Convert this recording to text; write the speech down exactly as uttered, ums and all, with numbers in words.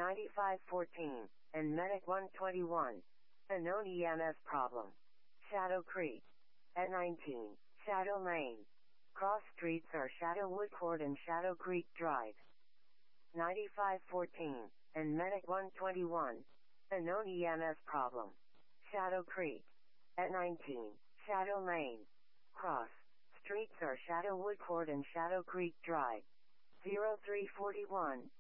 ninety-five fourteen, and Medic one twenty-one. A known E M S problem. Shadow Creek. At nineteen, Shadow Lane. Cross streets are Shadow Woodcourt and Shadow Creek Drive. ninety-five fourteen, and Medic one twenty-one. A known E M S problem. Shadow Creek. At nineteen, Shadow Lane. Cross streets are Shadow Woodcourt and Shadow Creek Drive. zero three forty-one,